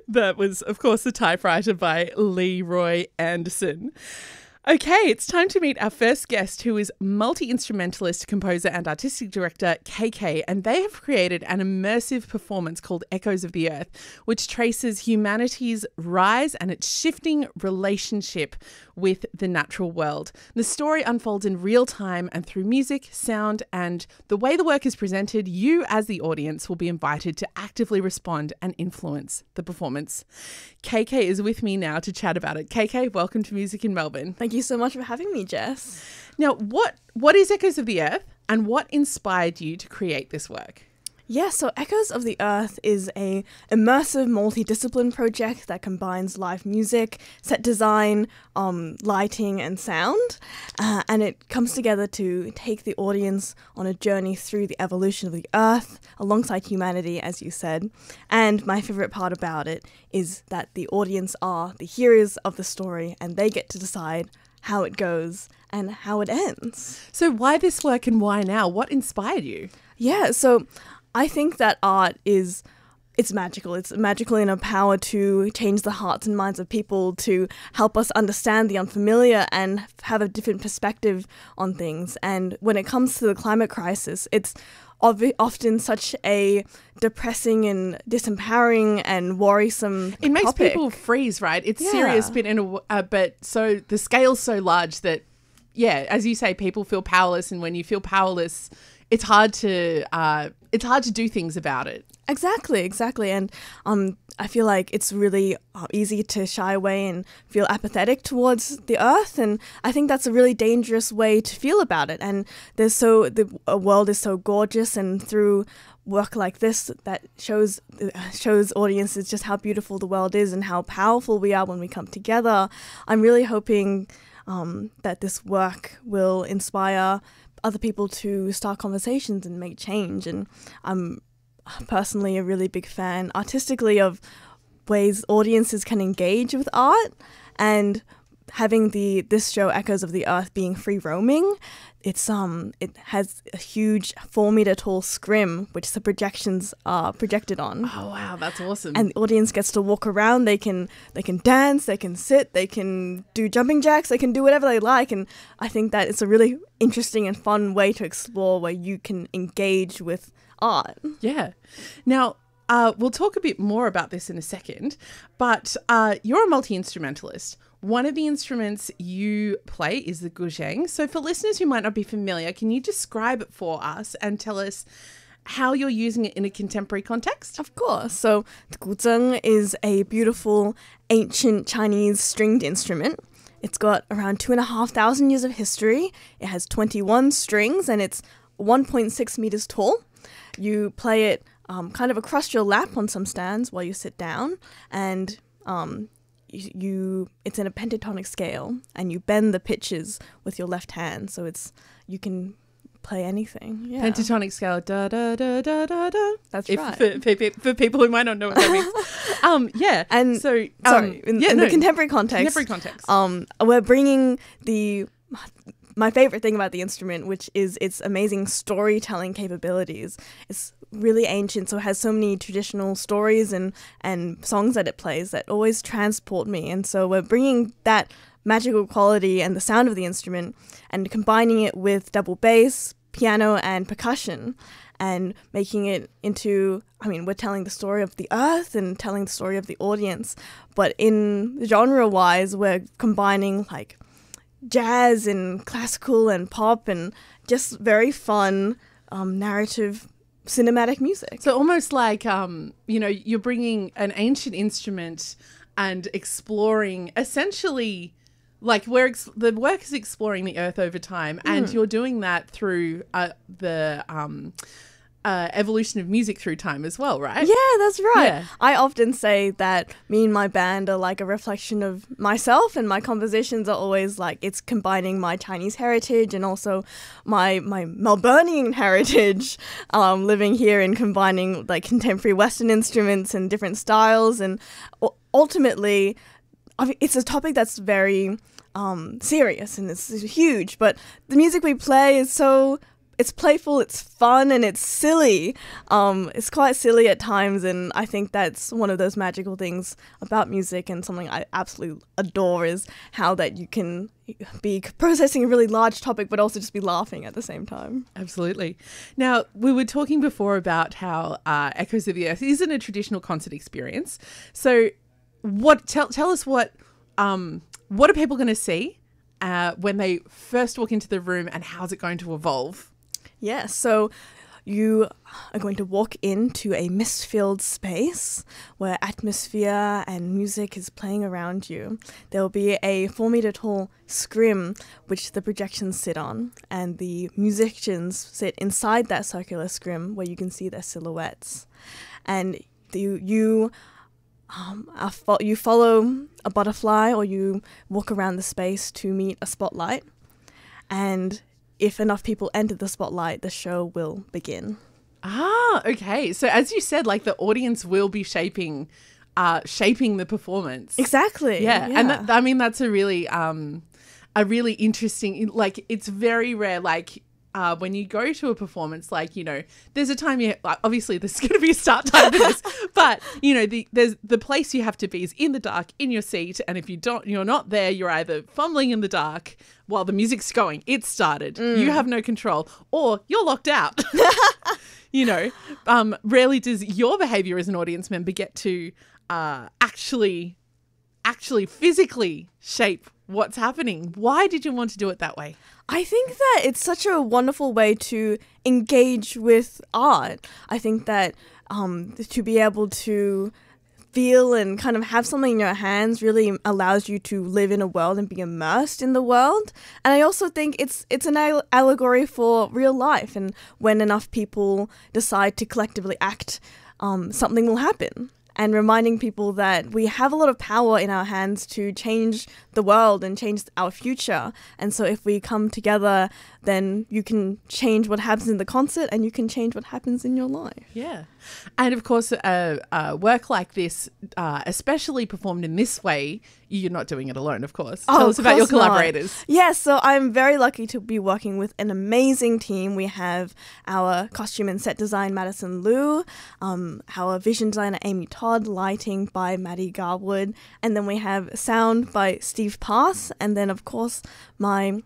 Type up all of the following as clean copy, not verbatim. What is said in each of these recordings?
That was, of course, the typewriter by Leroy Anderson. Okay, it's time to meet our first guest, who is multi-instrumentalist, composer and artistic director KK, and they have created an immersive performance called Echoes of the Earth, which traces humanity's rise and its shifting relationship with the natural world. The story unfolds in real time, and through music, sound, and the way the work is presented, you as the audience will be invited to actively respond and influence the performance. KK is with me now to chat about it. KK, welcome to Music in Melbourne. Thank you so much for having me, Jess. Now, what is Echoes of the Earth, and what inspired you to create this work? Yeah, so Echoes of the Earth is a immersive multidiscipline project that combines live music, set design, lighting and sound, and it comes together to take the audience on a journey through the evolution of the Earth alongside humanity, as you said. And my favorite part about it is that the audience are the heroes of the story, and they get to decide how it goes and how it ends. So why this work and why now? What inspired you? Yeah, so I think that art it's magical. It's magical in a power to change the hearts and minds of people, to help us understand the unfamiliar and have a different perspective on things. And when it comes to the climate crisis, it's often such a depressing and disempowering and worrisome It makes topic. people freeze, right? It's Yeah. serious, but so the scale's so large that, yeah, as you say, people feel powerless, and when you feel powerless, it's hard to do things about it. Exactly. And I feel like it's really easy to shy away and feel apathetic towards the earth. And I think that's a really dangerous way to feel about it. And the world is so gorgeous, and through work like this that shows audiences just how beautiful the world is and how powerful we are when we come together. I'm really hoping that this work will inspire other people to start conversations and make change. And I'm personally a really big fan artistically of ways audiences can engage with art, and having this show Echoes of the Earth being free roaming, it has a huge 4-meter tall scrim which the projections are projected on. Oh wow, that's awesome. And the audience gets to walk around. They can dance, they can sit, they can do jumping jacks, they can do whatever they like. And I think that it's a really interesting and fun way to explore where you can engage with art. Yeah. Now, we'll talk a bit more about this in a second, but you're a multi-instrumentalist. One of the instruments you play is the guzheng. So for listeners who might not be familiar, can you describe it for us and tell us how you're using it in a contemporary context? Of course. So the guzheng is a beautiful ancient Chinese stringed instrument. It's got around 2,500 years of history. It has 21 strings and it's 1.6 meters tall. You play it kind of across your lap on some stands while you sit down, and it's in a pentatonic scale, and you bend the pitches with your left hand, so you can play anything. Yeah. Pentatonic scale, da da da da da da. That's right. For people who might not know what that means. Yeah. And so, in the contemporary context, we're bringing my favorite thing about the instrument, which is its amazing storytelling capabilities. It's really ancient, so it has so many traditional stories and songs that it plays that always transport me. And so we're bringing that magical quality and the sound of the instrument and combining it with double bass, piano, and percussion, and making it into, we're telling the story of the earth and telling the story of the audience. But in genre-wise, we're combining like jazz and classical and pop and just very fun narrative cinematic music. So almost like, you're bringing an ancient instrument and exploring essentially, like the work is exploring the earth over time, and you're doing that through the evolution of music through time as well, right? Yeah, that's right. Yeah. I often say that me and my band are like a reflection of myself, and my compositions are always like it's combining my Chinese heritage and also my Melburnian heritage, living here and combining like contemporary Western instruments and different styles. And ultimately, it's a topic that's very serious and it's huge, but the music we play is so it's playful, it's fun, and it's silly. It's quite silly at times, and I think that's one of those magical things about music, and something I absolutely adore is how that you can be processing a really large topic but also just be laughing at the same time. Absolutely. Now, we were talking before about how Echoes of the Earth isn't a traditional concert experience. So tell us what are people going to see when they first walk into the room, and how's it going to evolve? Yeah, so you are going to walk into a mist-filled space where atmosphere and music is playing around you. There will be a 4-meter tall scrim which the projections sit on, and the musicians sit inside that circular scrim where you can see their silhouettes. And you follow a butterfly, or you walk around the space to meet a spotlight, and if enough people enter the spotlight, the show will begin. Ah, okay. So as you said, like the audience will be shaping the performance. Exactly. Yeah. And that's a really interesting, like, it's very rare, like, when you go to a performance, like, you know, there's a time obviously there's going to be a start time to this, but, you know, there's the place you have to be is in the dark, in your seat. And if you're not there, you're either fumbling in the dark while the music's going, it started, you have no control, or you're locked out. You know, rarely does your behavior as an audience member get to actually physically shape what's happening. Why did you want to do it that way? I think that it's such a wonderful way to engage with art. I think that to be able to feel and kind of have something in your hands really allows you to live in a world and be immersed in the world. And I also think it's an allegory for real life, and when enough people decide to collectively act, something will happen. And reminding people that we have a lot of power in our hands to change the world and change our future. And so if we come together, then you can change what happens in the concert, and you can change what happens in your life. Yeah. And of course, work like this, especially performed in this way, you're not doing it alone, of course. Tell us about your collaborators. Yeah, so I'm very lucky to be working with an amazing team. We have our costume and set design, Madison Liu, our vision designer, Amy Todd, lighting by Maddie Garwood, and then we have sound by Steve Pass, and then, of course, my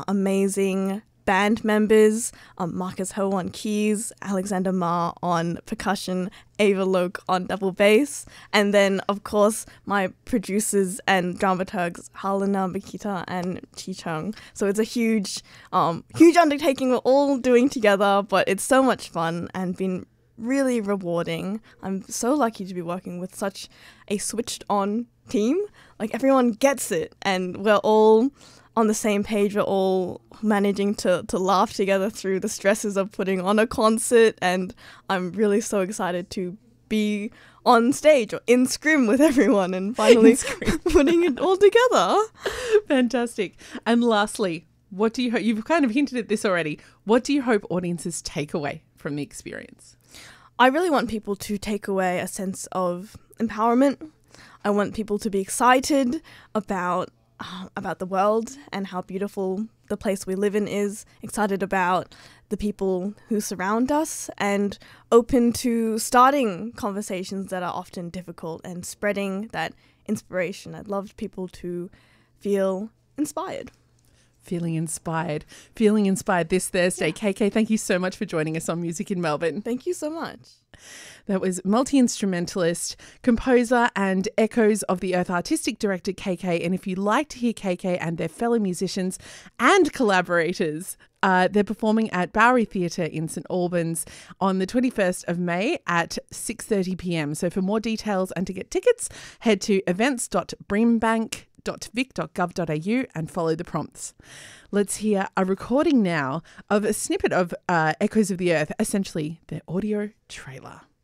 amazing band members, Marcus Ho on keys, Alexander Ma on percussion, Ava Loke on double bass, and then, of course, my producers and dramaturgs, Halina, Makita, and Chi Chung. So it's a huge undertaking we're all doing together, but it's so much fun and been really rewarding. I'm so lucky to be working with such a switched-on team. Like, everyone gets it, and we're all on the same page. We're all managing to laugh together through the stresses of putting on a concert, and I'm really so excited to be on stage or in scrim with everyone and finally putting it all together. Fantastic. And lastly, what do you hope, you've kind of hinted at this already, what do you hope audiences take away from the experience? I really want people to take away a sense of empowerment. I want people to be excited about the world and how beautiful the place we live in is, excited about the people who surround us, and open to starting conversations that are often difficult and spreading that inspiration. I'd love people to feel inspired. Feeling inspired this Thursday. Yeah. KK, thank you so much for joining us on Music in Melbourne. Thank you so much. That was multi-instrumentalist, composer and Echoes of the Earth artistic director KK. And if you'd like to hear KK and their fellow musicians and collaborators, they're performing at Bowery Theatre in St Albans on the 21st of May at 6:30 p.m. So for more details and to get tickets, head to events.brimbank.vic.gov.au and follow the prompts. Let's hear a recording now of a snippet of Echoes of the Earth, essentially their audio trailer.